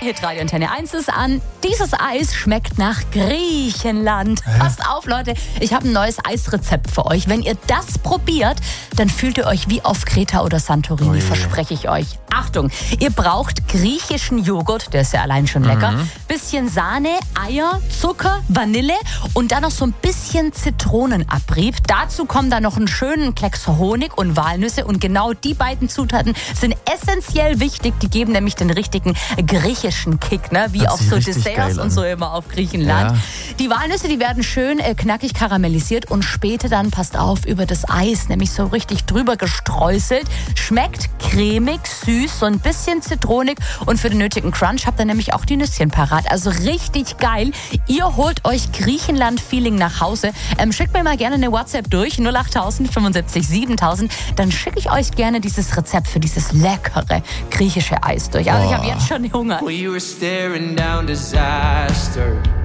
Hitradio Antenne 1 ist an. Dieses Eis schmeckt nach Griechenland. Passt auf, Leute, ich habe ein neues Eisrezept für euch. Wenn ihr das probiert, dann fühlt ihr euch wie auf Kreta oder Santorini, verspreche ich euch. Achtung, ihr braucht griechischen Joghurt, der ist ja allein schon lecker. Bisschen Sahne, Eier, Zucker, Vanille und dann noch so ein bisschen Zitronenabrieb. Dazu kommen dann noch einen schönen Klecks Honig und Walnüsse. Und genau die beiden Zutaten sind essentiell wichtig. Die geben nämlich den richtigen griechischen Kick, ne? Wie auf so Desserts und so immer auf Griechenland. Ja. Die Walnüsse, die werden schön knackig karamellisiert und später dann, passt auf, über das Eis, nämlich so richtig drüber gestreuselt. Schmeckt cremig, süß, so ein bisschen zitronig und für den nötigen Crunch habt ihr nämlich auch die Nüsschen parat. Also richtig geil. Ihr holt euch Griechenland-Feeling nach Hause. Schickt mir mal gerne eine WhatsApp durch, 08000 75 7000. Dann schicke ich euch gerne dieses Rezept für dieses leckere griechische Eis durch. Also ich habe jetzt schon Hunger. We were staring down disaster.